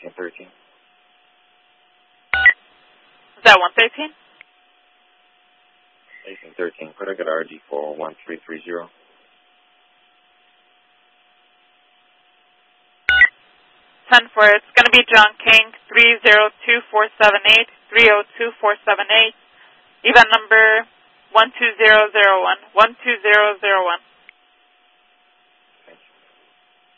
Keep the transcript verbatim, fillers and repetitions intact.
eighteen thirteen. Is that one thirteen? eighteen thirteen. Could I get R G for one three three zero? ten four. It's going to be John King, three zero two four seven eight, three zero two four seven eight. Event number one two zero zero one, one two zero zero one.